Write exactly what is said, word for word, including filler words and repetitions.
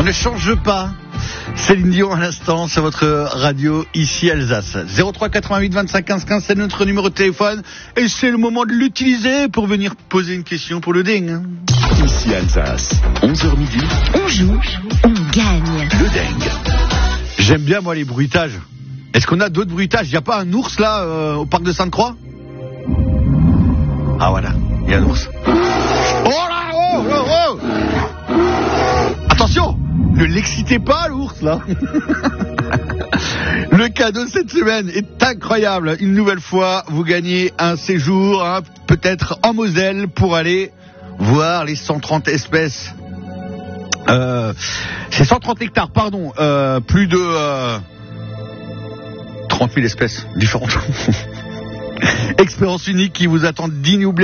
ne change pas. Céline Dion à l'instant sur votre radio ici Alsace. zéro trois quatre-vingt-huit vingt-cinq quinze quinze, c'est notre numéro de téléphone et c'est le moment de l'utiliser pour venir poser une question pour le ding. Ici Alsace, onze heures midi. On joue, on gagne. Le ding. J'aime bien moi les bruitages. Est-ce qu'on a d'autres bruitages? Il n'y a pas un ours là euh, au parc de Sainte-Croix? Ah voilà, il y a un ours. Oh là, oh, oh, oh. Attention, ne l'excitez pas l'ours là. Le cadeau cette semaine est incroyable. Une nouvelle fois, vous gagnez un séjour, hein, peut-être en Moselle, pour aller voir les cent trente espèces. Euh, c'est cent trente hectares, pardon. Euh, plus de euh, trente mille espèces différentes. Expérience unique qui vous attend d'inoubliable.